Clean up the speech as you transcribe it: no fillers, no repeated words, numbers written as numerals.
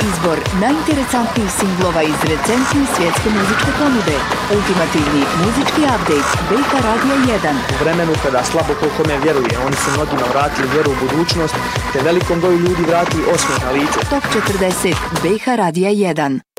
Izbor najinteresantnijih singlova iz recentne svjetske muzičke ponude. Ultimativni muzički update BiH Radija 1. U vremenu kada slabo ko kome vjeruje, oni su mnogima vratili vjeru u budućnost, te velikom broju ljudi vratili osmijeh na lice. Top 40 BiH Radija 1.